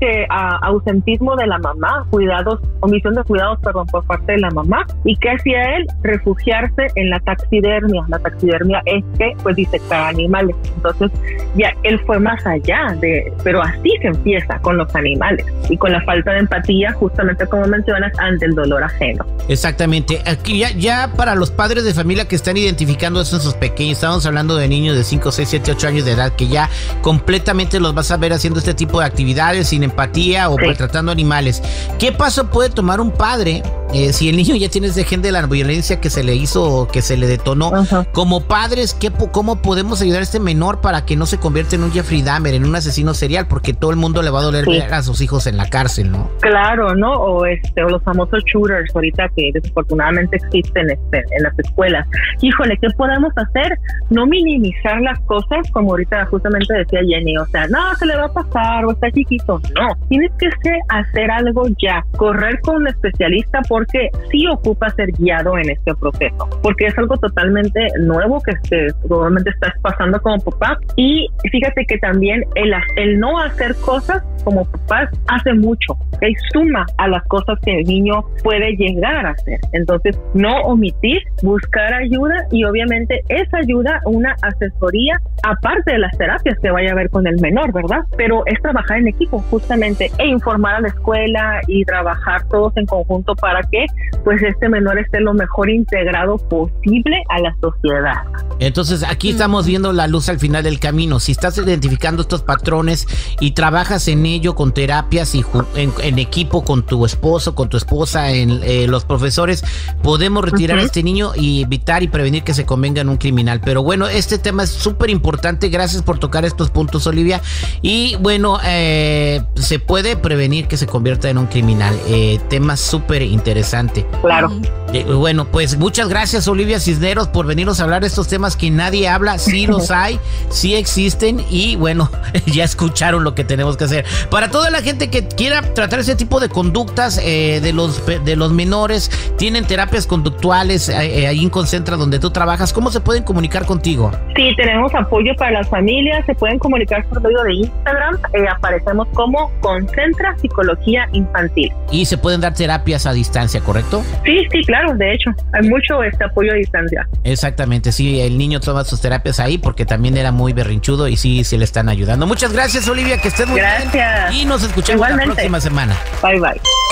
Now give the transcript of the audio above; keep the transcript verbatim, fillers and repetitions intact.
que uh, ausentismo de la mamá, cuidados, omisión de cuidados, perdón, por parte de la mamá. ¿Y qué hacía él? Refugiarse en la taxidermia. La taxidermia es que, pues, disectar animales. Entonces, ya él fue más allá de, pero así se empieza con los animales y con la falta de empatía, justamente como mencionas, ante el dolor ajeno. Exactamente. Aquí ya, ya para los padres de familia que están identificando a esos pequeños, estamos hablando de niños de cinco, seis, siete, ocho años de edad, que ya completamente los vas a ver haciendo este tipo de actividades sin empatía o sí. maltratando animales. ¿Qué paso puede tomar un padre eh, si el niño ya tiene ese gen de la violencia que se le hizo o que se le detonó? Uh-huh. Como padres, ¿qué, ¿cómo podemos ayudar a este menor para que no se convierta en un Jeffrey Dahmer, en un asesino serial? Porque todo el mundo le va a doler sí. ver a sus hijos en la cárcel, ¿no? Claro, ¿no? O, este, o los famosos shooters ahorita que desafortunadamente existen este, en las escuelas. Híjole, ¿qué podemos hacer? No minimizar las cosas, como ahorita justamente decía Jenny, o sea, no, se le va a pasar o está chiquito. No, tienes que hacer algo ya, correr con un especialista porque sí ocupa ser guiado en este proceso, porque es algo totalmente nuevo que este, probablemente estás pasando como papá. Y fíjate que también el, el no hacer cosas como papás hace mucho, ¿okay? Suma a las cosas que el niño puede llegar a hacer. Entonces, no omitir, buscar ayuda y obviamente esa ayuda, una asesoría, aparte de las terapias que vaya a ver con el menor, ¿verdad? Pero es trabajar en equipo justamente e informar a la escuela y trabajar todos en conjunto para que pues este menor esté lo mejor integrado posible a la sociedad. Entonces, aquí estamos viendo la luz al final del camino. Si estás identificando estos patrones y trabajas en ello con terapias y en, en equipo con tu esposo, con tu esposa, en eh, los profesores, podemos retirar uh-huh. a este niño y evitar y prevenir que se convenga en un criminal. Pero bueno, este tema es súper importante. Gracias por tocar estos puntos, Olivia. Y bueno, eh, se puede prevenir que se convierta en un criminal. Eh, tema súper interesante. Claro. Eh, bueno, pues muchas gracias, Olivia Cisneros, por venirnos a hablar de estos temas que nadie habla. Sí los hay, sí existen y bueno, ya escucharon lo que tenemos que hacer. Para toda la gente que quiera tratar ese tipo de conductas eh, de los de los menores, tienen terapias conductuales eh, ahí en Concentra donde tú trabajas. ¿Cómo se pueden comunicar contigo? Sí, tenemos apoyo para las familias. Se pueden comunicar por medio de Instagram. Eh, aparecemos como Concentra Psicología Infantil. Y se pueden dar terapias a distancia, ¿correcto? Sí, sí, claro. De hecho, hay mucho este apoyo a distancia. Exactamente. Sí, el niño toma sus terapias ahí porque también era muy berrinchudo y sí, sí le están ayudando. Muchas gracias, Olivia. Que estés muy gracias. bien. Y nos escuchamos Igualmente. la próxima semana. Bye, bye.